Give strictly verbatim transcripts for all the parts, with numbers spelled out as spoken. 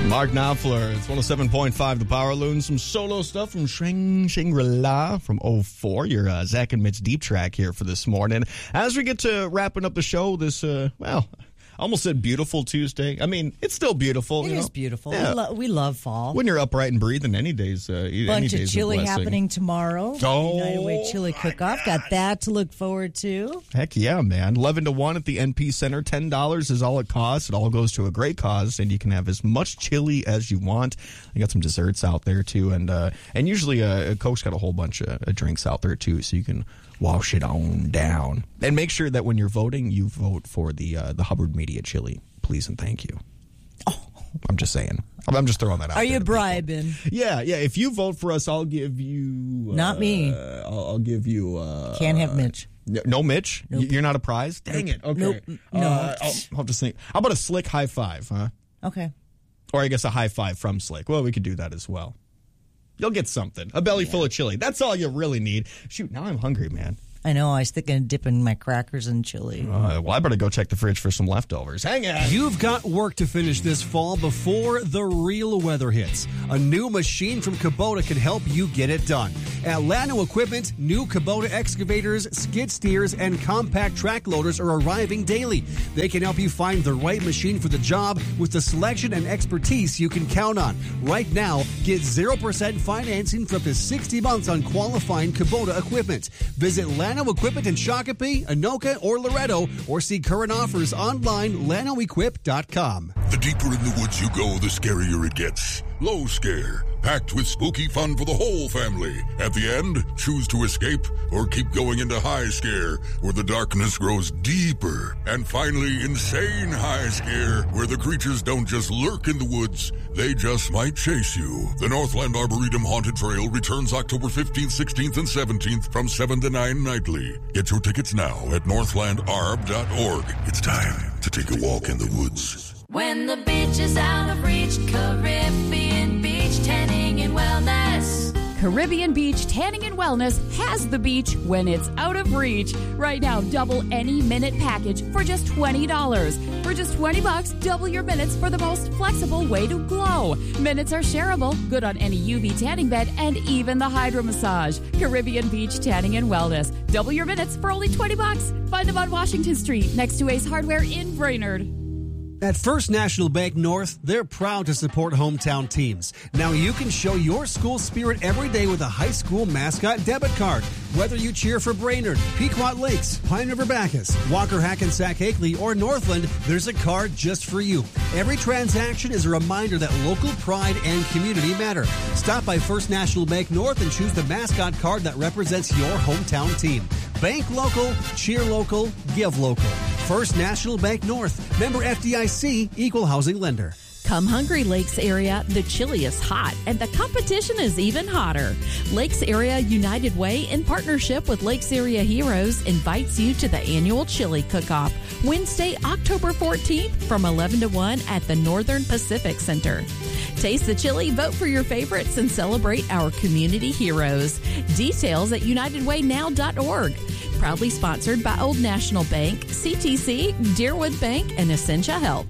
Mark Knopfler. It's one oh seven point five The Power Loon. Some solo stuff from Shang Shangri-La from oh four. Your uh, Zach and Mitch deep track here for this morning. As we get to wrapping up the show, this, uh, well, I almost said beautiful Tuesday. I mean, it's still beautiful. It you is know? beautiful. Yeah. We, lo- we love fall. When you're upright and breathing, any days, uh, any Bunch days of chili a blessing. happening tomorrow. Oh, United Way Chili Cook-Off. Got that to look forward to. Heck yeah, man. eleven to one at the N P Center. ten dollars is all it costs. It all goes to a great cause, and you can have as much chili as you want. I got some desserts out there, too, and uh, and usually uh, Coke's got a whole bunch of uh, drinks out there, too, so you can wash it on down. And make sure that when you're voting, you vote for the uh, the Hubbard Media chili. Please and thank you. Oh, I'm just saying. I'm just throwing that out. Are there you bribing? People. Yeah, yeah. If you vote for us, I'll give you. Uh, Not me. I'll, I'll give you. Uh, Can't have Mitch. No, no Mitch. Nope. You're not a prize. Dang Nope. it. Okay. Nope. No. Uh, I'll, I'll just think. How about a Slick high five? Huh? Okay. Or I guess a high five from Slick. Well, we could do that as well. You'll get something. A belly yeah. full of chili. That's all you really need. Shoot, now I'm hungry, man. I know. I was thinking of dipping my crackers in chili. Uh, well, I better go check the fridge for some leftovers. Hang on. You've got work to finish this fall before the real weather hits. A new machine from Kubota can help you get it done. At Llano Equipment, new Kubota excavators, skid steers, and compact track loaders are arriving daily. They can help you find the right machine for the job with the selection and expertise you can count on. Right now, get zero percent financing for up to sixty months on qualifying Kubota equipment. Visit Llano Equipment in Shakopee, Anoka, or Loretto, or see current offers online, llano equip dot com. The deeper in the woods you go, the scarier it gets. Low Scare, packed with spooky fun for the whole family. At the end, choose to escape or keep going into High Scare, where the darkness grows deeper. And finally, Insane High Scare, where the creatures don't just lurk in the woods, they just might chase you. The Northland Arboretum Haunted Trail returns October fifteenth, sixteenth, and seventeenth from seven to nine nightly. Get your tickets now at northland arb dot org. It's time to take a walk in the woods. When the beach is out of reach, Caribbean Beach Tanning and Wellness. Caribbean Beach Tanning and Wellness has the beach when it's out of reach. Right now, double any minute package for just twenty dollars. For just twenty bucks, double your minutes for the most flexible way to glow. Minutes are shareable, good on any U V tanning bed, and even the hydro massage. Caribbean Beach Tanning and Wellness. Double your minutes for only twenty bucks. Find them on Washington Street, next to Ace Hardware in Brainerd. At First National Bank North, they're proud to support hometown teams. Now you can show your school spirit every day with a high school mascot debit card. Whether you cheer for Brainerd, Pequot Lakes, Pine River Bacchus, Walker Hackensack Hakely, or Northland, there's a card just for you. Every transaction is a reminder that local pride and community matter. Stop by First National Bank North and choose the mascot card that represents your hometown team. Bank local, cheer local, give local. First National Bank North, member F D I C, equal housing lender. Come hungry, Lakes area. The chili is hot, and the competition is even hotter. Lakes Area United Way, in partnership with Lakes Area Heroes, invites you to the annual Chili Cook-Off, Wednesday, October fourteenth, from eleven to one at the Northern Pacific Center. Taste the chili, vote for your favorites, and celebrate our community heroes. Details at united way now dot org. Proudly sponsored by Old National Bank, C T C, Deerwood Bank, and Essentia Health.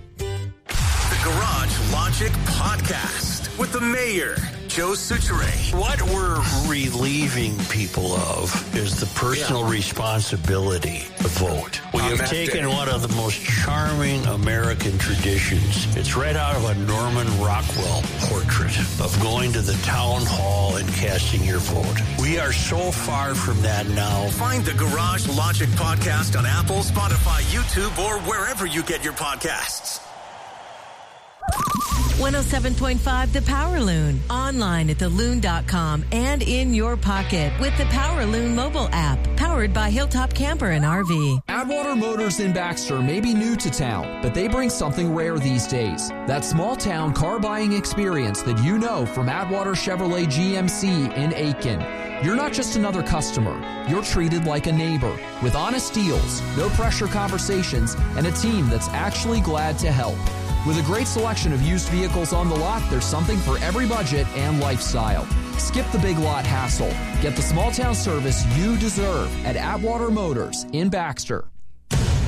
The Garage Logic Podcast with the mayor, Joe Suchere. What we're relieving people of is the personal yeah. responsibility to vote. We On have taken day. one of the most charming American traditions. It's right out of a Norman Rockwell portrait of going to the town hall and casting your vote. We are so far from that now. Find the Garage Logic Podcast on Apple, Spotify, YouTube, or wherever you get your podcasts. one oh seven point five The Power Loon. Online at the loon dot com and in your pocket with the Power Loon mobile app. Powered by Hilltop Camper and R V. Atwater Motors in Baxter may be new to town, but they bring something rare these days. That small town car buying experience that you know from Atwater Chevrolet G M C in Aiken. You're not just another customer. You're treated like a neighbor with honest deals, no pressure conversations, and a team that's actually glad to help. With a great selection of used vehicles on the lot, there's something for every budget and lifestyle. Skip the big lot hassle. Get the small town service you deserve at Atwater Motors in Baxter.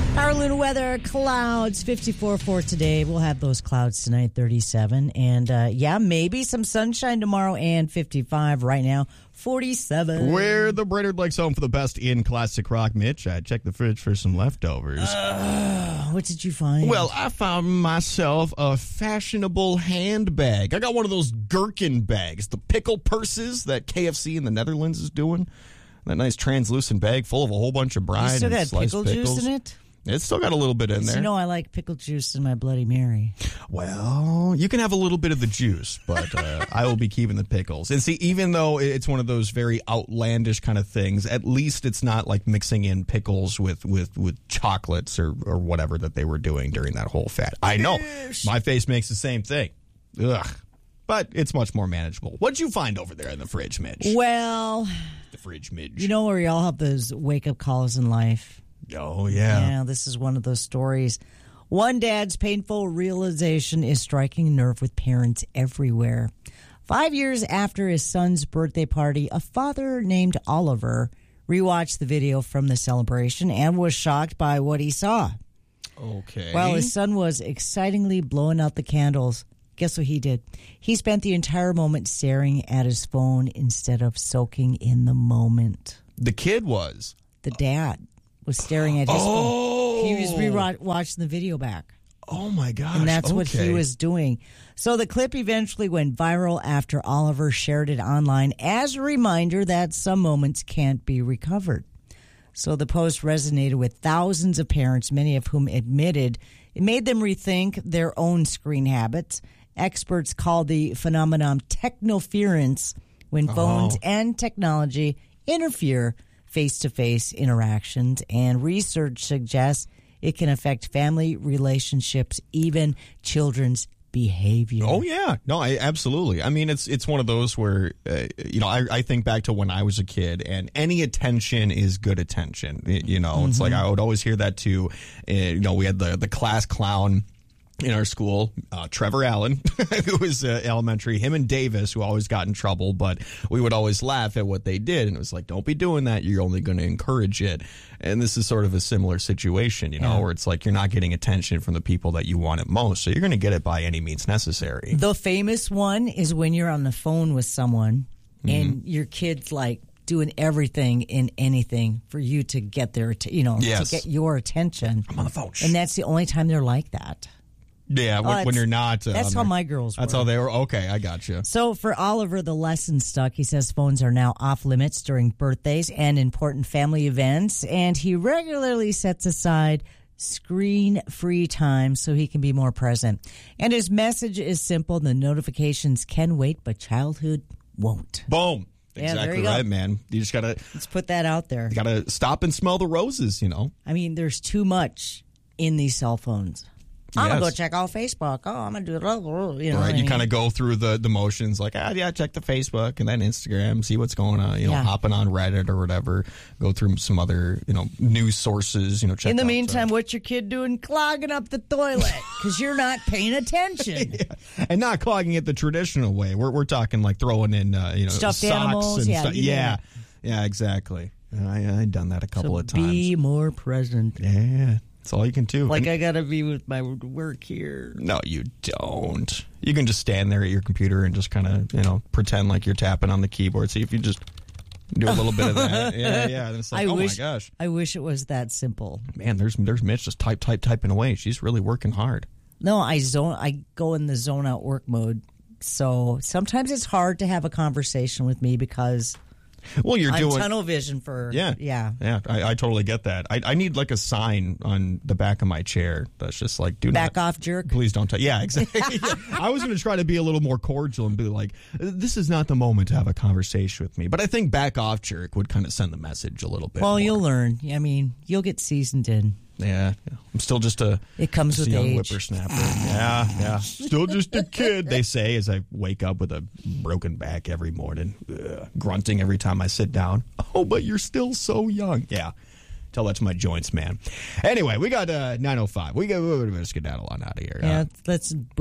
Our lunar weather, clouds, fifty-four for today. We'll have those clouds tonight, thirty-seven. And, uh, yeah, maybe some sunshine tomorrow and fifty-five right now, forty-seven. Where the Brainerd Lakes home for the best in classic rock. Mitch, I checked the fridge for some leftovers. Uh, what did you find? Well, I found myself a fashionable handbag. I got one of those gherkin bags, the pickle purses that K F C in the Netherlands is doing. That nice translucent bag full of a whole bunch of brine you still and got sliced pickle pickles. juice in it? It's still got a little bit in there. You know I like pickle juice in my Bloody Mary. Well, you can have a little bit of the juice, but uh, I will be keeping the pickles. And see, even though it's one of those very outlandish kind of things, at least it's not like mixing in pickles with, with, with chocolates or, or whatever that they were doing during that whole fad. I know. My face makes the same thing. Ugh. But it's much more manageable. What'd you find over there in the fridge, Mitch? Well, the fridge, Mitch. You know where we all have those wake-up calls in life? Oh, yeah. Yeah, this is one of those stories. One dad's painful realization is striking a nerve with parents everywhere. Five years after his son's birthday party, a father named Oliver rewatched the video from the celebration and was shocked by what he saw. Okay. While his son was excitingly blowing out the candles, guess what he did? He spent the entire moment staring at his phone instead of soaking in the moment. The kid was? The dad was staring at his oh. phone. He was rewatching the video back. Oh, my gosh. And that's okay. what he was doing. So the clip eventually went viral after Oliver shared it online as a reminder that some moments can't be recovered. So the post resonated with thousands of parents, many of whom admitted it made them rethink their own screen habits. Experts call the phenomenon technoference, when phones oh. and technology interfere face-to-face interactions, and research suggests it can affect family relationships, even children's behavior. Oh, yeah. No, I absolutely. I mean, it's it's one of those where, uh, you know, I, I think back to when I was a kid, and any attention is good attention. It, you know, mm-hmm. It's like I would always hear that too. Uh, you know, we had the, the class clown in our school, uh, Trevor Allen, who was uh, elementary, him and Davis, who always got in trouble, but we would always laugh at what they did. And it was like, don't be doing that. You're only going to encourage it. And this is sort of a similar situation, you know, yeah. where it's like you're not getting attention from the people that you want it most. So you're going to get it by any means necessary. The famous one is when you're on the phone with someone mm-hmm. and your kid's like doing everything and anything for you to get their, you know, yes. to get your attention. I'm on the phone. And that's the only time they're like that. Yeah, when, oh, when you're not. Uh, that's how my girls were. That's how they were. Okay, I got you. So for Oliver, the lesson stuck. He says phones are now off limits during birthdays and important family events, and he regularly sets aside screen-free time so he can be more present. And his message is simple. The notifications can wait, but childhood won't. Boom. Yeah, exactly right, man. You just got to... Let's put that out there. You got to stop and smell the roses, you know. I mean, there's too much in these cell phones. I'm yes. going to go check out Facebook. Oh, I'm going to do it. You know right. You I mean? kind of go through the, the motions like, ah, yeah, check the Facebook and then Instagram, see what's going on, you know, yeah. hopping on Reddit or whatever, go through some other, you know, news sources, you know, check In the out meantime, stuff. what's your kid doing? Clogging up the toilet because you're not paying attention. yeah. And not clogging it the traditional way. We're, we're talking like throwing in, uh, you know, stuffed socks animals. and Yeah, stuff. Yeah. Yeah, exactly. I, I've done that a couple so of times. Be more present. Yeah. That's all you can do. Like, and, I got to be with my work here. No, you don't. You can just stand there at your computer and just kind of, you know, pretend like you're tapping on the keyboard. See if you just do a little bit of that. Yeah, yeah. And it's like, I oh, wish, my gosh. I wish it was that simple. Man, there's there's Mitch just type, type, typing away. She's really working hard. No, I zone. I go in the zone out work mode. So sometimes it's hard to have a conversation with me because... Well, you're I'm doing tunnel vision for yeah, yeah, yeah. I, I totally get that. I, I need like a sign on the back of my chair that's just like, do back not, off, jerk. Please don't touch. Yeah, exactly. yeah. I was going to try to be a little more cordial and be like, this is not the moment to have a conversation with me. But I think back off, jerk would kind of send the message a little bit. Well, more. you'll learn. I mean, you'll get seasoned in. Yeah, yeah. I'm still just a it comes just with a young age. whippersnapper. Yeah, yeah. Still just a kid, they say, as I wake up with a broken back every morning, Ugh, grunting every time I sit down. Oh, but you're still so young. Yeah. Tell that to my joints, man. Anyway, we got uh, nine oh five. We got, we're going to skedaddle on out of here. Yeah, Uh, let's boot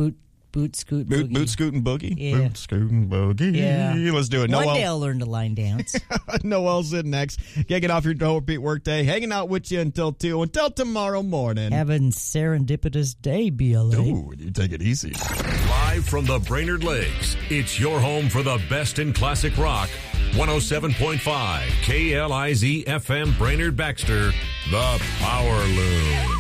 Boot, scoot, Boot, boogie. boot, scoot, and boogie. Yeah. Boot, scoot, and boogie. Yeah. Let's do it. One Noel. day I'll learn to line dance. Noel's in next. Kicking off your dope beat work day. Hanging out with you until two. Until tomorrow morning. Having serendipitous day, B L A. Ooh, you take it easy. Live from the Brainerd Lakes, it's your home for the best in classic rock. one oh seven point five K L I Z F M Brainerd Baxter, the Power Loom.